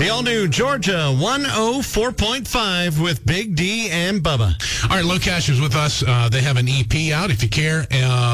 The all-new Georgia 104.5 with Big D and Bubba. All right, Locash is with us. They have an EP out, if you care.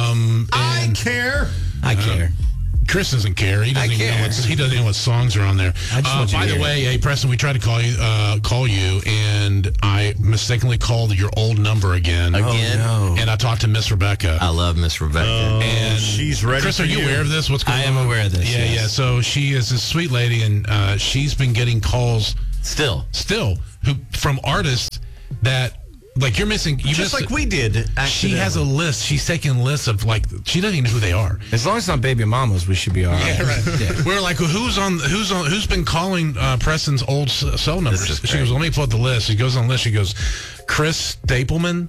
I care. I care. Chris doesn't care. He doesn't even know what songs are on there. By the way, hey Preston, we tried to call you, and I mistakenly called your old number again. Oh, no. And I talked to Miss Rebecca. I love Miss Rebecca. And she's ready. Chris, are you aware of this? What's going on? I am aware of this. Yeah, yes. yeah. So she is this sweet lady, and she's been getting calls Still from artists that. Like you're missing, Just like we did. She has a list. She's taking lists of she doesn't even know who they are. As long as it's not baby mamas, we should be all right. Yeah, right. Yeah. We're like, who's been calling Preston's old cell numbers? She goes, let me pull up the list. She goes on the list. She goes, Chris Stapleman.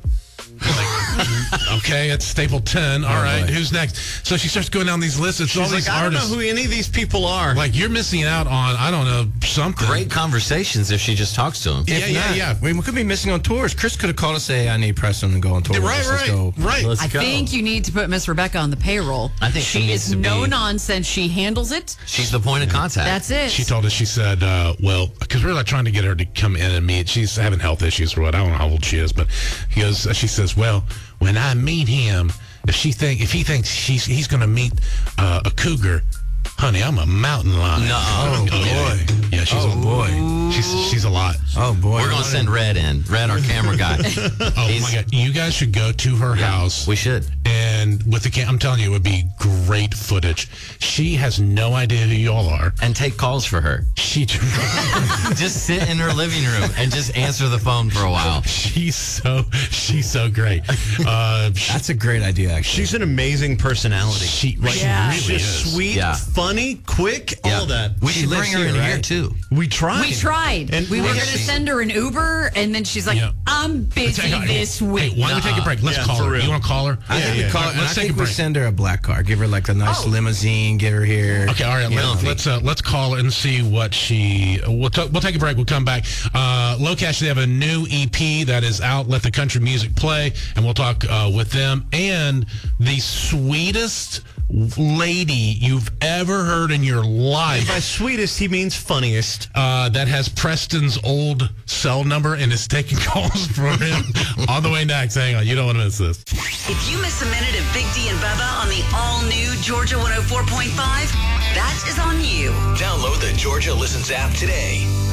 Like, okay, it's Stapleton. All right, who's next? So she starts going down these lists. It's all these I don't know artists. who any of these people are. Like you're missing out on, I don't know, something. Great conversations if she just talks to him. Yeah. We could be missing on tours. Chris could have called us, say, I need Preston to go on tour. Right. Let's I go. think you need to put Miss Rebecca on the payroll. I think she she needs is to no be- nonsense. She handles it. She's the point of contact. That's it. She told us, she said, because we're like trying to get her to come in and meet. She's having health issues or what. I don't know how old she is, but she says, well, when I meet him, if he thinks he's going to meet a cougar, honey, I'm a mountain lion. No. Oh, boy. Yeah, she's a lot. Oh, boy. We're going to send Red in. Red, our camera guy. Oh, my God. You guys should go to her house. We should. And with the I'm telling you, it would be great footage. She has no idea who y'all are. And take calls for her. She Just sit in her living room and just answer the phone for a while. she's so great. That's a great idea, actually. She's an amazing personality. She really She's is. sweet, Yeah. funny, quick, all that. We should bring her in here, right? too. We tried. We tried. And we were and going to she- send her an Uber, and then she's like, Yeah. I'm busy this week. Hey, why don't we take a break? Let's Yeah, call for her. real. You want to call her? I think we call it. Let's I take think a we break. send her a black car. Give her like a nice limousine. Get her here. Okay, all right. Let's call her and see what she. We'll take a break. We'll come back. Locash, they have a new EP that is out. Let the country music play, and we'll talk with them. And the sweetest lady you've ever heard in your life. By sweetest, he means funniest. That has Preston's old cell number and is taking calls for him on the way next. Hang on, you don't want to miss this. If you miss a minute of Big D and Bubba on the all-new Georgia 104.5, that is on you. Download the Georgia Listens app today.